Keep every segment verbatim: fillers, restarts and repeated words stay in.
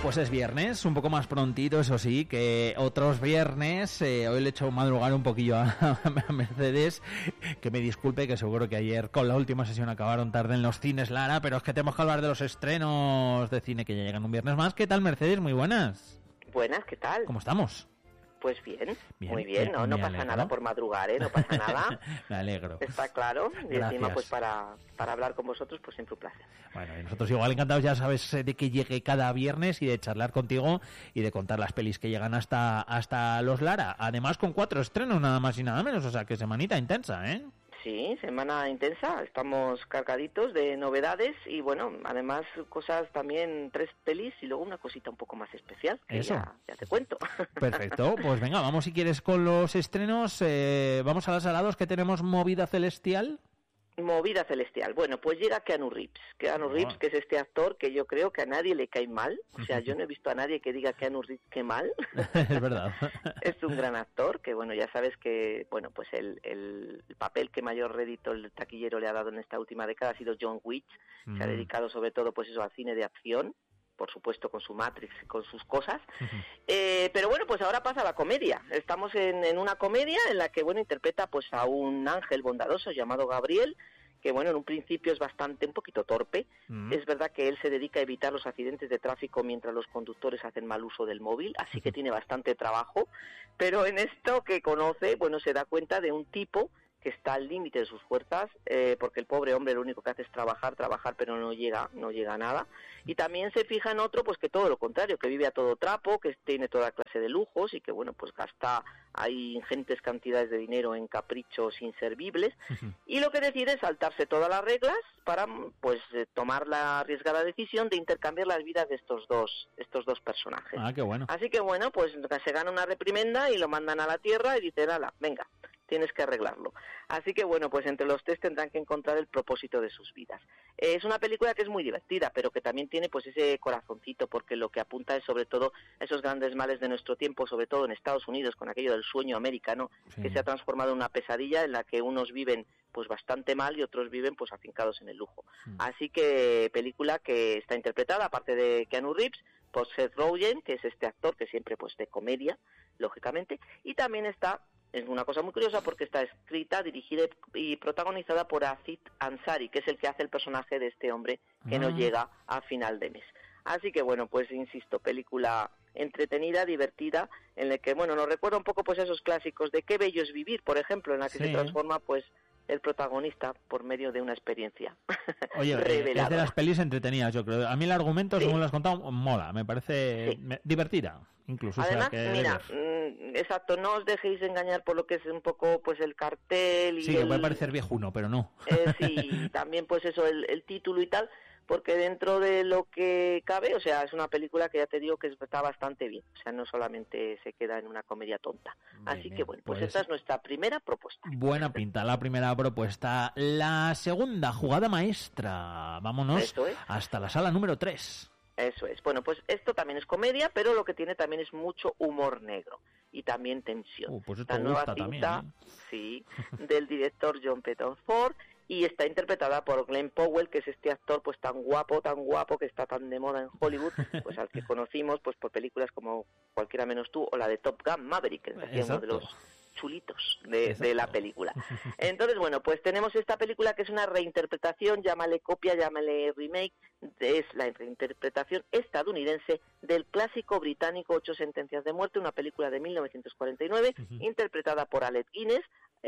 Pues es viernes, un poco más prontito, eso sí, que otros viernes. Eh, hoy le he hecho madrugar un poquillo a, a Mercedes, que me disculpe, que seguro que ayer con la última sesión acabaron tarde en los cines, Lara, pero es que tenemos que hablar de los estrenos de cine que ya llegan un viernes más. ¿Qué tal, Mercedes? Muy buenas. Buenas, ¿qué tal? ¿Cómo estamos? Pues bien, bien muy bien, no, no pasa alegro. nada por madrugar, ¿eh? No pasa nada. Me alegro. Está claro, y Gracias. encima pues para, para hablar con vosotros pues siempre un placer. Bueno, y nosotros igual encantados, ya sabes, de que llegue cada viernes y de charlar contigo y de contar las pelis que llegan hasta hasta los Lara. Además con cuatro estrenos nada más y nada menos, o sea que semanita intensa, ¿eh? Sí, semana intensa, estamos cargaditos de novedades y bueno, además cosas también, tres pelis y luego una cosita un poco más especial, que Eso. Ya, ya te cuento. Perfecto, pues venga, vamos si quieres con los estrenos, eh, vamos a las alados que tenemos Movida Celestial. Movida celestial. Bueno, pues llega Keanu Reeves. Keanu Reeves, que es este actor que yo creo que a nadie le cae mal. O sea, yo no he visto a nadie que diga Keanu Reeves que mal. Es verdad. Es un gran actor que, bueno, ya sabes que, bueno, pues el, el, el papel que mayor rédito el taquillero le ha dado en esta última década ha sido John Wick. Mm. Se ha dedicado sobre todo, pues eso, al cine de acción. Por supuesto con su Matrix, con sus cosas, uh-huh. eh, pero bueno, pues ahora pasa la comedia. Estamos en, en una comedia en la que, bueno, interpreta pues a un ángel bondadoso llamado Gabriel, que bueno, en un principio es bastante, un poquito torpe. Uh-huh. Es verdad que él se dedica a evitar los accidentes de tráfico mientras los conductores hacen mal uso del móvil, así uh-huh. que tiene bastante trabajo, pero en esto que conoce, bueno, se da cuenta de un tipo que está al límite de sus fuerzas, eh, porque el pobre hombre lo único que hace es trabajar, trabajar, pero no llega, no llega a nada. Y también se fija en otro, pues que todo lo contrario, que vive a todo trapo, que tiene toda clase de lujos y que, bueno, pues gasta hay ingentes cantidades de dinero en caprichos inservibles. Uh-huh. Y lo que decide es saltarse todas las reglas para, pues, eh, tomar la arriesgada decisión de intercambiar las vidas de estos dos, estos dos personajes. Ah, qué bueno. Así que, bueno, pues se gana una reprimenda y lo mandan a la tierra y dicen, ala, venga, tienes que arreglarlo. Así que bueno, pues entre los tres tendrán que encontrar el propósito de sus vidas. Eh, es una película que es muy divertida, pero que también tiene pues ese corazoncito, porque lo que apunta es sobre todo a esos grandes males de nuestro tiempo, sobre todo en Estados Unidos, con aquello del sueño americano, sí. que se ha transformado en una pesadilla en la que unos viven pues bastante mal y otros viven pues afincados en el lujo. Sí. Así que película que está interpretada, aparte de Keanu Reeves, por Seth Rogen, que es este actor que siempre pues de comedia, lógicamente, y también está... Es una cosa muy curiosa porque está escrita, dirigida y protagonizada por Aziz Ansari, que es el que hace el personaje de este hombre que ah. no llega a final de mes. Así que bueno, pues insisto, película entretenida, divertida, en la que, bueno, nos recuerda un poco pues esos clásicos de Qué bello es vivir, por ejemplo, en la que sí. se transforma pues el protagonista por medio de una experiencia. Oye, es de las pelis entretenidas, yo creo. A mí el argumento, sí. según lo has contado, mola, me parece sí. me, divertida, incluso. Además, o sea, que mira, mmm, exacto, no os dejéis engañar por lo que es un poco pues el cartel y sí, el... que puede parecer viejuno, pero no. Eh, sí, también pues eso, el, el título y tal, porque dentro de lo que cabe, o sea, es una película que ya te digo que está bastante bien, o sea, no solamente se queda en una comedia tonta. Bien, Así que bueno, pues, pues esta es nuestra primera propuesta. Buena pinta, la primera propuesta. La segunda, jugada maestra. Vámonos Eso es. hasta la sala número tres. Eso es. Bueno, pues esto también es comedia, pero lo que tiene también es mucho humor negro y también tensión. Uh, pues esto la nueva gusta cinta, también, ¿eh? Sí, del director John Petton Ford, y está interpretada por Glenn Powell, que es este actor pues tan guapo, tan guapo, que está tan de moda en Hollywood, pues al que conocimos pues por películas como Cualquiera menos tú o la de Top Gun Maverick, que es uno de los chulitos de, de la película. Entonces, bueno, pues tenemos esta película que es una reinterpretación, llámale copia, llámale remake, es la reinterpretación estadounidense del clásico británico Ocho sentencias de muerte, una película de mil novecientos cuarenta y nueve, uh-huh. interpretada por Alec Guinness,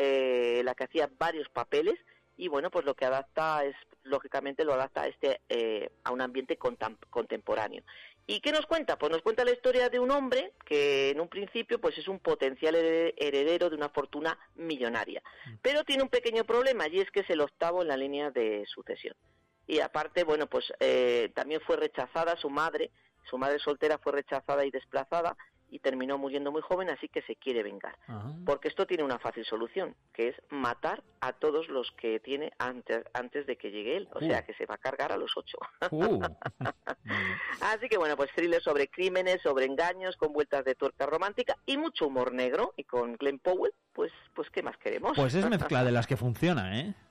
eh, la que hacía varios papeles, y bueno, pues lo que adapta es, lógicamente lo adapta a, este, eh, a un ambiente contem- contemporáneo. ¿Y qué nos cuenta? Pues nos cuenta la historia de un hombre que en un principio pues es un potencial heredero de una fortuna millonaria, pero tiene un pequeño problema y es que es el octavo en la línea de sucesión. Y aparte, bueno, pues eh, también fue rechazada su madre, su madre soltera fue rechazada y desplazada, y terminó muriendo muy joven, así que se quiere vengar. Ajá. Porque esto tiene una fácil solución, que es matar a todos los que tiene antes, antes de que llegue él. O uh. sea, que se va a cargar a los ocho. Uh. Así que bueno, pues thriller sobre crímenes, sobre engaños, con vueltas de tuerca romántica y mucho humor negro, y con Glenn Powell, pues, pues ¿qué más queremos? Pues es mezcla de las que funciona, ¿eh?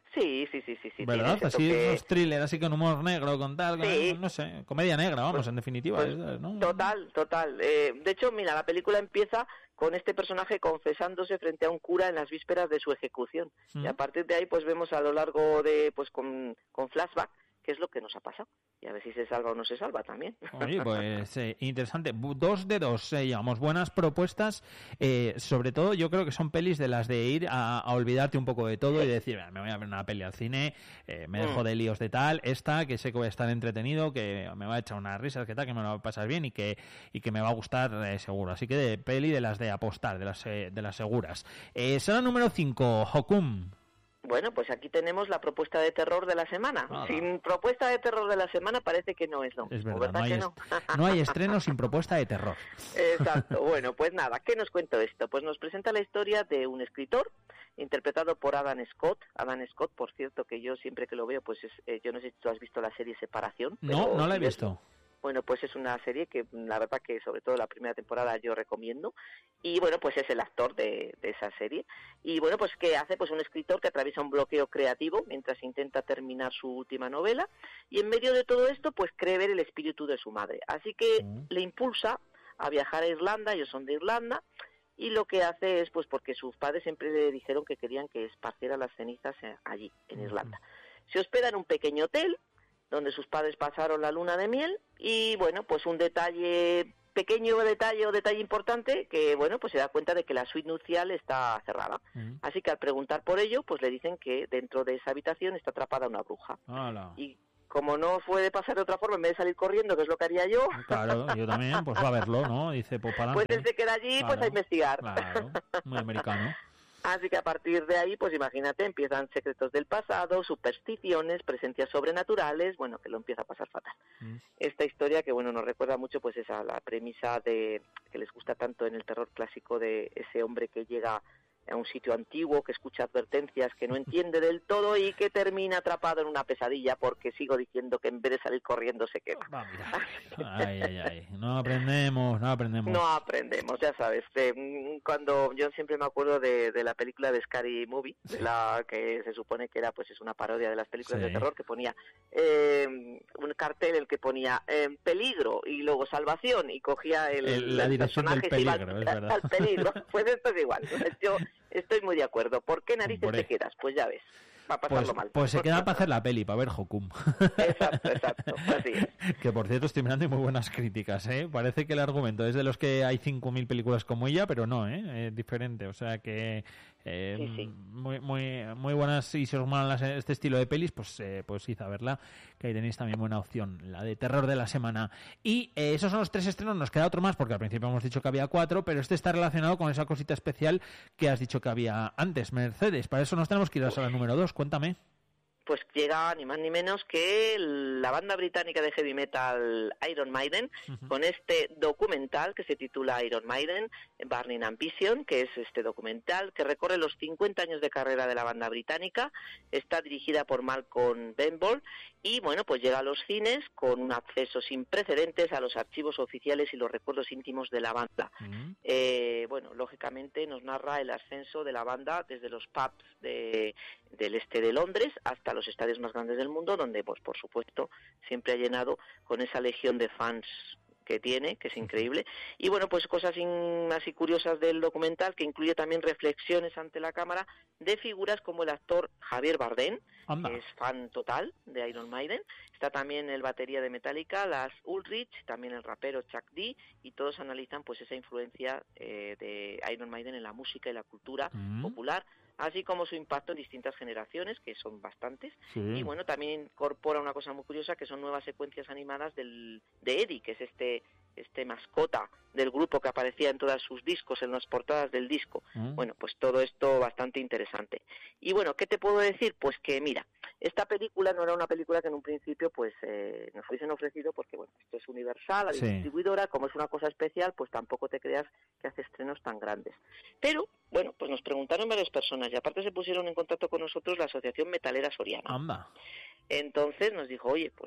Sí, sí, sí, sí, sí. ¿Verdad? Así toque... esos thrillers, así con humor negro, con tal, sí. con, no sé, comedia negra, vamos, pues, en definitiva. Pues, ¿no? Total, total. Eh, de hecho, mira, la película empieza con este personaje confesándose frente a un cura en las vísperas de su ejecución. ¿Mm? Y a partir de ahí, pues vemos a lo largo de, pues con, con flashback, qué es lo que nos ha pasado. Y a ver si se salva o no se salva también. Oye, pues eh, interesante. Dos de dos, eh, digamos, buenas propuestas. Eh, sobre todo, yo creo que son pelis de las de ir a, a olvidarte un poco de todo y decir, me voy a ver una peli al cine, eh, me dejo mm. de líos de tal, esta, que sé que voy a estar entretenido, que me va a echar unas risas, que tal, que me lo va a pasar bien y que y que me va a gustar eh, seguro. Así que de peli de las de apostar, de las, eh, de las seguras. Eh, Sala número cinco, Hokum. Bueno, pues aquí tenemos la propuesta de terror de la semana. Ah. Sin propuesta de terror de la semana parece que no es lo mismo, es verdad, ¿verdad no hay que no? no hay estreno sin propuesta de terror. Exacto. Bueno, pues nada, ¿qué nos cuento esto? Pues nos presenta la historia de un escritor interpretado por Adam Scott. Adam Scott, por cierto, que yo siempre que lo veo, pues es, eh, yo no sé si tú has visto la serie Separación. No, no la he visto. Bueno, pues es una serie que la verdad que sobre todo la primera temporada yo recomiendo y bueno, pues es el actor de, de esa serie y bueno, pues ¿qué hace? Pues un escritor que atraviesa un bloqueo creativo mientras intenta terminar su última novela y en medio de todo esto pues cree ver el espíritu de su madre, así que mm. le impulsa a viajar a Irlanda, ellos son de Irlanda y lo que hace es pues porque sus padres siempre le dijeron que querían que esparciera las cenizas allí, en Irlanda. Se hospeda en un pequeño hotel donde sus padres pasaron la luna de miel y bueno, pues un detalle, pequeño detalle o detalle importante que bueno, pues se da cuenta de que la suite nupcial está cerrada. Uh-huh. Así que al preguntar por ello, pues le dicen que dentro de esa habitación está atrapada una bruja. Hola. Y como no puede pasar de otra forma, en vez de salir corriendo, que es lo que haría yo. Claro, yo también, pues va a verlo, ¿no? Dice, pues para adelante. Pues él se queda allí, claro, pues a investigar. Claro, muy americano. Así que a partir de ahí, pues imagínate, empiezan secretos del pasado, supersticiones, presencias sobrenaturales, bueno, que lo empieza a pasar fatal. Mm. Esta historia que, bueno, nos recuerda mucho, pues esa, la premisa de que les gusta tanto en el terror clásico de ese hombre que llega a un sitio antiguo, que escucha advertencias, que no entiende del todo y que termina atrapado en una pesadilla porque sigo diciendo que en vez de salir corriendo se quema. Va, mira. Ay, ay, ay. No aprendemos, no aprendemos. No aprendemos, ya sabes. Eh, cuando yo siempre me acuerdo de, de la película de Scary Movie, de la que se supone que era, pues es una parodia de las películas sí. de terror, que ponía eh, un cartel el que ponía eh, peligro y luego salvación y cogía el, el la el dirección del peligro, al, es verdad. al peligro. Pues esto es igual. Yo estoy muy de acuerdo. ¿Por qué narices Por te quedas? Pues ya ves. Para pasarlo pues, mal. Pues se queda para hacer la peli, para ver Hokum. Exacto, exacto. Así es. Que por cierto estoy mirando muy buenas críticas, ¿eh? Parece que el argumento es de los que hay cinco mil películas como ella, pero no, ¿eh? Es diferente. O sea que eh, sí, sí. muy muy muy buenas, y si os molan este estilo de pelis, pues eh, pues id a verla, que ahí tenéis también buena opción, la de terror de la semana. Y eh, esos son los tres estrenos, nos queda otro más, porque al principio hemos dicho que había cuatro, pero este está relacionado con esa cosita especial que has dicho que había antes, Mercedes. Para eso nos tenemos que ir a la sala número dos. Cuéntame. Pues llega ni más ni menos que la banda británica de heavy metal Iron Maiden, uh-huh. con este documental que se titula Iron Maiden, Burning Ambition, que es este documental que recorre los cincuenta años de carrera de la banda británica. Está dirigida por Malcolm Benbourn y, bueno, pues llega a los cines con un acceso sin precedentes a los archivos oficiales y los recuerdos íntimos de la banda. Uh-huh. Eh, bueno, lógicamente nos narra el ascenso de la banda desde los pubs de, del este de Londres hasta los estadios más grandes del mundo, donde, pues por supuesto, siempre ha llenado con esa legión de fans que tiene, que es increíble. Y bueno, pues cosas in, así curiosas del documental, que incluye también reflexiones ante la cámara de figuras como el actor Javier Bardem, Anda. que es fan total de Iron Maiden. Está también el batería de Metallica, Lars Ulrich, también el rapero Chuck D, y todos analizan pues esa influencia eh, de Iron Maiden en la música y la cultura mm. popular, así como su impacto en distintas generaciones, que son bastantes. Sí. Y bueno, también incorpora una cosa muy curiosa, que son nuevas secuencias animadas del, de Eddie, que es este este mascota del grupo que aparecía en todos sus discos, en las portadas del disco. Mm. Bueno, pues todo esto bastante interesante. Y bueno, ¿qué te puedo decir? Pues que mira, esta película no era una película que en un principio pues eh, nos hubiesen ofrecido, porque bueno, esto es Universal, la sí. distribuidora, como es una cosa especial, pues tampoco te creas que hace estrenos tan grandes. Pero, bueno, pues nos preguntaron varias personas y aparte se pusieron en contacto con nosotros la Asociación Metalera Soriana. Anda. Entonces nos dijo, oye, pues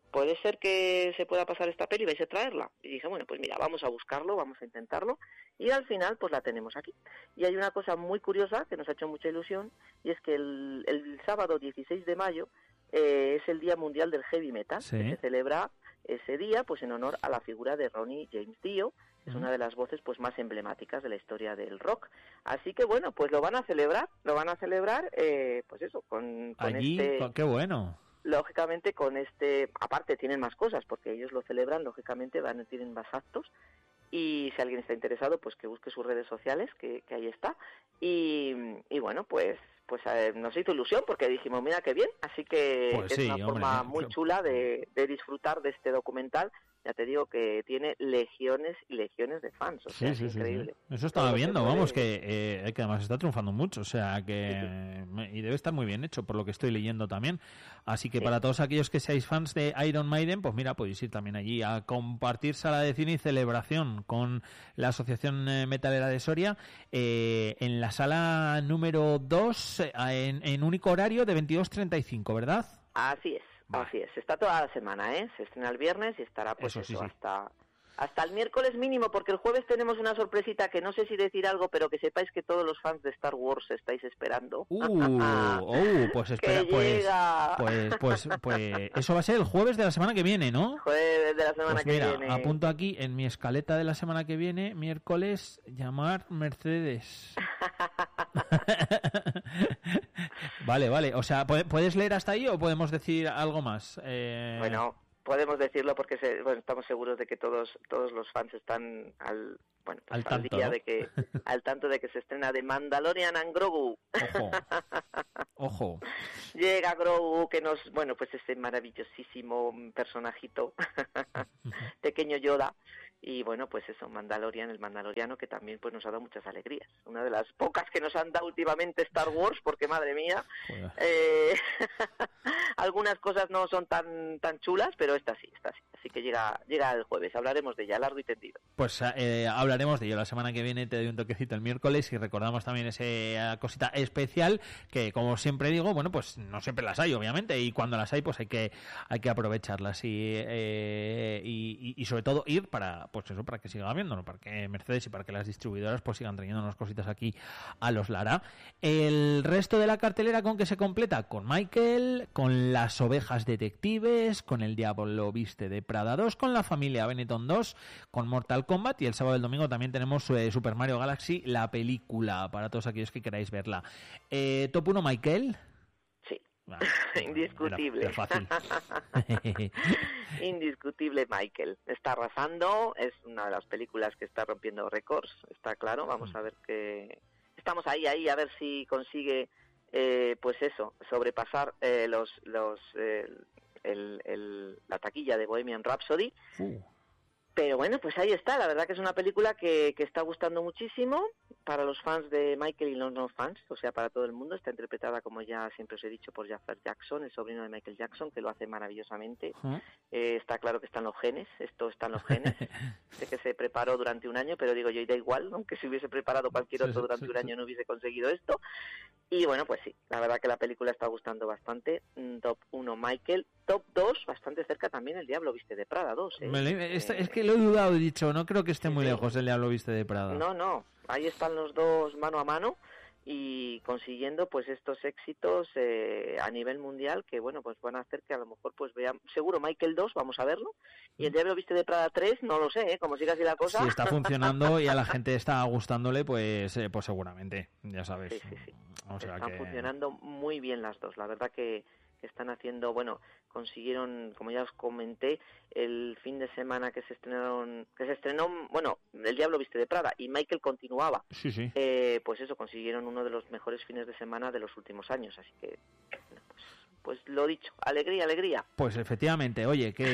puede ser que se pueda pasar esta peli, vais a traerla. Y dije, bueno, pues mira, vamos a buscarlo, vamos a intentarlo, y al final pues la tenemos aquí. Y hay una cosa muy curiosa que nos ha hecho mucha ilusión, y es que el, el sábado dieciséis de mayo eh, es el Día Mundial del Heavy Metal, sí. que se celebra ese día pues en honor a la figura de Ronnie James Dio, que es una de las voces pues más emblemáticas de la historia del rock. Así que bueno, pues lo van a celebrar, lo van a celebrar, eh, pues eso, con, con allí, este... ¡qué bueno! Lógicamente con este, aparte tienen más cosas, porque ellos lo celebran, lógicamente van tienen más actos, y si alguien está interesado, pues que busque sus redes sociales, que, que ahí está, y, y bueno, pues pues eh, nos hizo ilusión, porque dijimos, mira qué bien, así que pues es sí, una hombre, forma yo, muy yo... chula de, de disfrutar de este documental. Ya te digo que tiene legiones y legiones de fans, o sea, sí, sí, es increíble. Sí, sí. Eso estaba Todo viendo, puede... vamos, que, eh, que además está triunfando mucho, o sea, que sí, sí. y debe estar muy bien hecho, por lo que estoy leyendo también. Así que sí. para todos aquellos que seáis fans de Iron Maiden, pues mira, podéis ir también allí a compartir sala de cine y celebración con la Asociación Metalera de Soria eh, en la sala número dos, eh, en, en único horario de veintidós treinta y cinco, ¿verdad? Así es. Vale. Así es, está toda la semana, ¿eh? Se estrena el viernes y estará pues eso, eso, sí, sí. hasta hasta el miércoles mínimo, porque el jueves tenemos una sorpresita que no sé si decir algo, pero que sepáis que todos los fans de Star Wars estáis esperando. Uh, uh pues espera, que pues, llega. pues, pues, pues, eso va a ser el jueves de la semana que viene, ¿no? Jueves de la semana pues mira, que viene. Apunto aquí en mi escaleta de la semana que viene, miércoles, llamar Mercedes. Vale, vale. O sea, ¿puedes leer hasta ahí o podemos decir algo más? Eh... Bueno, podemos decirlo porque se, bueno, estamos seguros de que todos todos los fans están al bueno pues al, al tanto, día ¿no? de que al tanto de que se estrena The Mandalorian and Grogu. Ojo. Ojo. Llega Grogu, que nos, bueno, pues ese maravillosísimo personajito, pequeño Yoda. Y bueno, pues eso, Mandalorian, el mandaloriano, que también pues nos ha dado muchas alegrías. Una de las pocas que nos han dado últimamente Star Wars, porque madre mía, eh, algunas cosas no son tan tan chulas, pero esta sí, esta sí. Así que llega llega el jueves, hablaremos de ella, largo y tendido. Pues eh, hablaremos de ello la semana que viene, te doy un toquecito el miércoles y recordamos también esa cosita especial que, como siempre digo, bueno, pues no siempre las hay, obviamente, y cuando las hay, pues hay que hay que aprovecharlas y, eh, y, y sobre todo ir para pues eso, para que siga habiéndolo, para que Mercedes y para que las distribuidoras pues sigan trayendo unas cositas aquí a los Lara. El resto de la cartelera, ¿con qué se completa? Con Michael, con Las Ovejas Detectives, con El Diablo Viste de Prada dos, con La Familia Benetton dos, con Mortal Kombat, y el sábado y el domingo también tenemos eh, Super Mario Galaxy, la película, para todos aquellos que queráis verla. Eh, Top uno, Michael. Ah, indiscutible. Era, era fácil. Indiscutible Michael. Está arrasando, es una de las películas que está rompiendo récords, está claro. Vamos a ver que estamos ahí, ahí, a ver si consigue, eh, pues eso, sobrepasar eh, los, los, eh, el, el, la taquilla de Bohemian Rhapsody. Uh. Pero bueno, pues ahí está. La verdad que es una película que, que está gustando muchísimo para los fans de Michael y los no fans, o sea, para todo el mundo. Está interpretada, como ya siempre os he dicho, por Jafar Jackson, el sobrino de Michael Jackson, que lo hace maravillosamente. Uh-huh. Eh, está claro que están los genes, esto está en los genes. Sé que se preparó durante un año, pero digo yo, y da igual, aunque si hubiese preparado cualquier otro durante un año no hubiese conseguido esto. Y bueno, pues sí, la verdad que la película está gustando bastante. Top uno Michael, top dos, bastante cerca también El Diablo Viste de Prada dos. ¿eh? Me, es, es que lo he dudado, he dicho, no creo que esté muy sí, lejos El Diablo Viste de Prada. No, no, ahí están los dos mano a mano y consiguiendo pues estos éxitos eh, a nivel mundial que bueno, pues van a hacer que a lo mejor pues vean, seguro Michael dos, vamos a verlo, y El Diablo Viste de Prada tres, no lo sé, ¿eh? Como siga así la cosa. Si está funcionando y a la gente está gustándole, pues eh, pues seguramente, ya sabes. Sí, sí, sí. O sea están que... funcionando muy bien las dos, la verdad que, que están haciendo, bueno, consiguieron, como ya os comenté, el fin de semana que se estrenaron, que se estrenó, bueno, El Diablo Viste de Prada y Michael continuaba, sí, sí. Eh, pues eso, consiguieron uno de los mejores fines de semana de los últimos años, así que, bueno, pues, pues lo dicho, alegría, alegría. Pues efectivamente, oye, que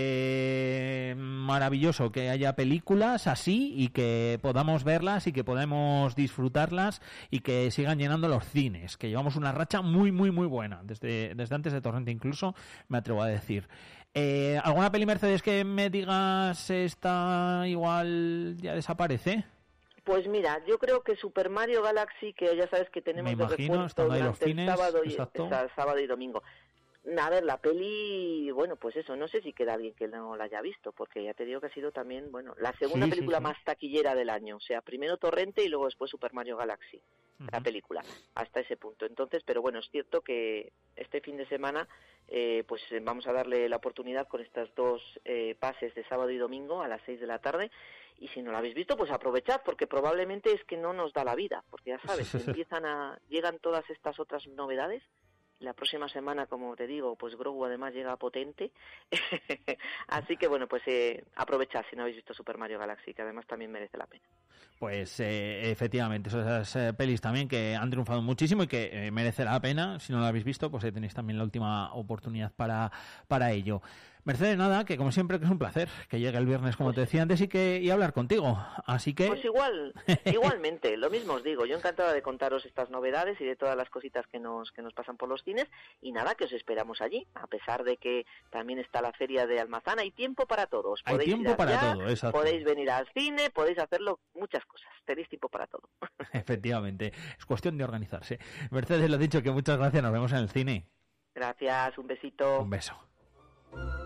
eh, maravilloso que haya películas así y que podamos verlas y que podamos disfrutarlas y que sigan llenando los cines, que llevamos una racha muy, muy, muy buena, desde, desde antes de Torrente incluso, me atrevo a decir. Eh, ¿Alguna peli, Mercedes, que me digas esta igual ya desaparece? Pues mira, yo creo que Super Mario Galaxy, que ya sabes que tenemos me imagino, de repuesto durante cines, el sábado y, exacto. sábado y domingo. A ver, la peli, bueno, pues eso, no sé si queda alguien que no la haya visto, porque ya te digo que ha sido también, bueno, la segunda sí, película sí, sí. más taquillera del año. O sea, primero Torrente y luego después Super Mario Galaxy, uh-huh. la película, hasta ese punto. Entonces, pero bueno, es cierto que este fin de semana, eh, pues vamos a darle la oportunidad con estas dos eh, pases de sábado y domingo a las seis de la tarde. Y si no la habéis visto, pues aprovechad, porque probablemente es que no nos da la vida, porque ya sabes, empiezan a, llegan todas estas otras novedades. La próxima semana, como te digo, pues Grogu además llega potente. Así que bueno, pues eh, aprovechad si no habéis visto Super Mario Galaxy, que además también merece la pena. Pues eh, efectivamente, esas eh, pelis también que han triunfado muchísimo y que eh, merece la pena. Si no la habéis visto, pues eh, tenéis también la última oportunidad para, para ello. Mercedes, nada, que como siempre que es un placer que llegue el viernes, como te decía antes, y que y hablar contigo. Así que... Pues igual, igualmente, lo mismo os digo. Yo encantada de contaros estas novedades y de todas las cositas que nos que nos pasan por los cines. Y nada, que os esperamos allí, a pesar de que también está la feria de Almazán. Hay tiempo para todos. Hay tiempo para allá, todo, exacto. Podéis venir al cine, podéis hacerlo, muchas cosas. Tenéis tiempo para todo. Efectivamente, es cuestión de organizarse. Mercedes, lo dicho, que muchas gracias, nos vemos en el cine. Gracias, un besito. Un beso.